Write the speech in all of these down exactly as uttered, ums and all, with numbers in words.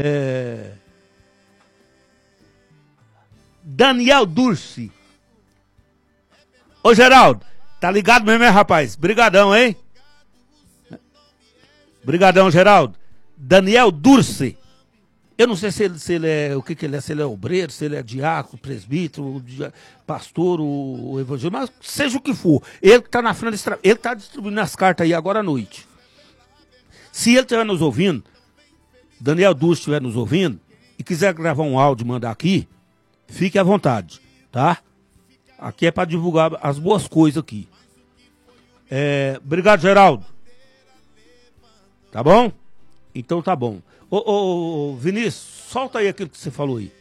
É... Daniel Dursi. Ô, Geraldo, tá ligado mesmo, hein, rapaz? Brigadão, hein? Brigadão, Geraldo. Daniel Dursi. Eu não sei se ele, se ele é, o que que ele é, se ele é obreiro, se ele é diácono, presbítero, pastor, o, o evangelho, mas seja o que for. Ele que tá na frente, ele tá distribuindo as cartas aí agora à noite. Se ele estiver nos ouvindo, Daniel Dursi estiver nos ouvindo, e quiser gravar um áudio e mandar aqui, fique à vontade, tá? Aqui é para divulgar as boas coisas aqui. É, obrigado, Geraldo. Tá bom? Então tá bom. Ô, ô, ô, Vinícius, solta aí aquilo que você falou aí.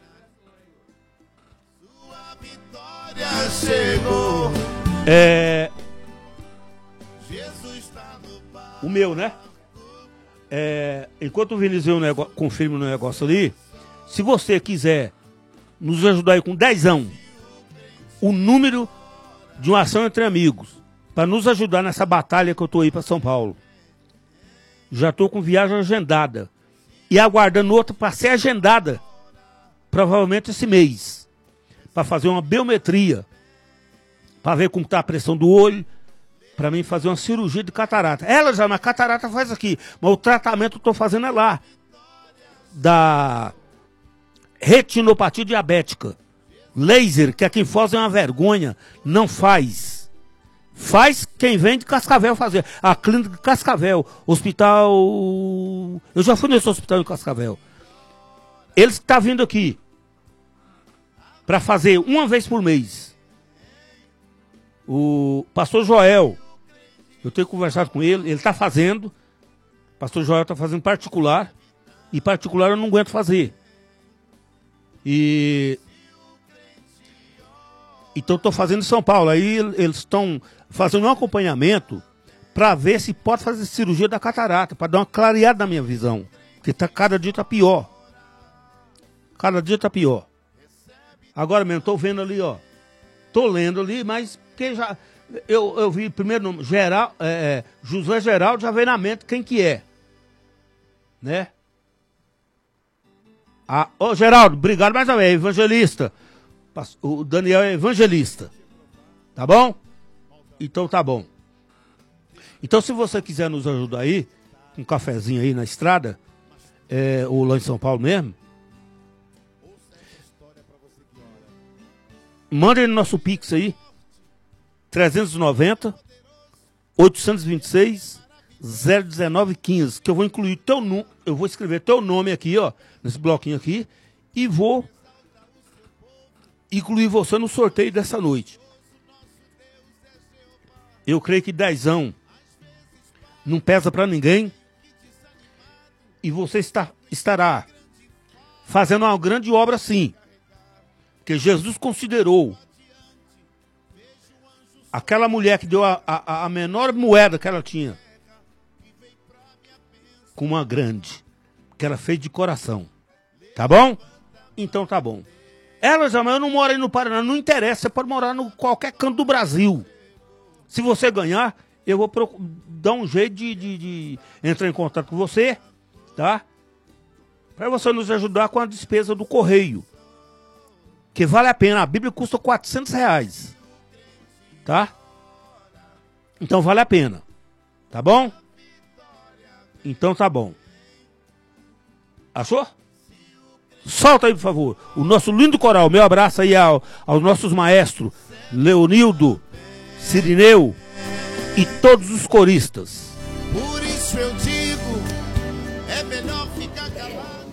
Sua vitória chegou. É... Jesus está no bar. O meu, né? É... Enquanto o Vinícius um negócio, confirma o negócio ali, se você quiser nos ajudar aí com dezão, o número de uma ação entre amigos, para nos ajudar nessa batalha que eu tô aí para São Paulo. Já tô com viagem agendada. E aguardando outra para ser agendada. Provavelmente esse mês. Para fazer uma biometria. Para ver como está a pressão do olho. Para mim fazer uma cirurgia de catarata. Ela já, mas catarata faz aqui. Mas o tratamento que eu estou fazendo é lá. Da retinopatia diabética. Laser, que aqui em Foz é uma vergonha. Não faz. Faz quem vem de Cascavel fazer. A clínica de Cascavel. Hospital... Eu já fui nesse hospital em Cascavel. Eles estão vindo aqui. Para fazer uma vez por mês. O pastor Joel. Eu tenho conversado com ele. Ele está fazendo. O pastor Joel está fazendo particular. E particular eu não aguento fazer. E... Então estou fazendo em São Paulo. Aí eles estão fazendo um acompanhamento para ver se pode fazer cirurgia da catarata, para dar uma clareada na minha visão. Porque tá, cada dia está pior. Cada dia está pior. Agora mesmo, estou vendo ali, ó. Estou lendo ali, mas quem já. Eu, eu vi primeiro nome, Geral, é, José Geraldo, já veio na mente quem que é. Né? Ah, ô Geraldo, obrigado mais uma vez, evangelista. O Daniel é evangelista. Tá bom? Então tá bom. Então se você quiser nos ajudar aí, um cafezinho aí na estrada, é, ou lá em São Paulo mesmo, manda aí no nosso Pix aí, trezentos e noventa, oitocentos e vinte e seis, zero dezenove quinze, que eu vou incluir teu nome, eu vou escrever teu nome aqui, ó, nesse bloquinho aqui, e vou incluir você no sorteio dessa noite. Eu creio que dezão não pesa para ninguém. E você está, estará fazendo uma grande obra sim. Porque Jesus considerou aquela mulher que deu a, a, a menor moeda que ela tinha com uma grande. Que ela fez de coração. Tá bom? Então tá bom. Ela já, mas eu não moro aí no Paraná, não interessa, você pode morar em qualquer canto do Brasil. Se você ganhar, eu vou dar um jeito de, de, de entrar em contato com você, tá? Para você nos ajudar com a despesa do correio. Que vale a pena, a Bíblia custa quatrocentos reais, tá? Então vale a pena, tá bom? Então tá bom. Achou? Solta aí, por favor, o nosso lindo coral. Meu abraço aí ao, aos nossos maestros, Leonildo, Sirineu e todos os coristas. Por isso eu digo, é melhor ficar calado.